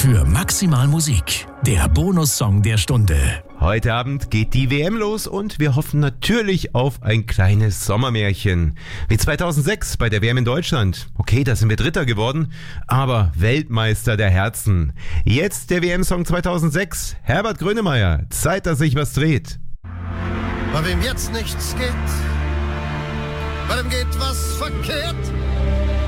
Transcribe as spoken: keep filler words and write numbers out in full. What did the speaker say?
für Maximal Musik, der Bonussong der Stunde. Heute Abend geht die W M los und wir hoffen natürlich auf ein kleines Sommermärchen. Wie zweitausendsechs bei der W M in Deutschland. Okay, da sind wir Dritter geworden, aber Weltmeister der Herzen. Jetzt der W M-Song zweitausendsechs. Herbert Grönemeyer, Zeit, dass sich was dreht. Bei wem jetzt nichts geht, bei dem geht was verkehrt.